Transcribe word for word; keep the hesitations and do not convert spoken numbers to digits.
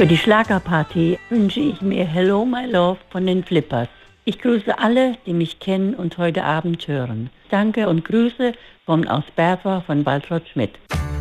Für die Schlagerparty wünsche ich mir Hello My Love von den Flippers. Ich grüße alle, die mich kennen und heute Abend hören. Danke und Grüße von aus Berfer von Waltraud Schmidt.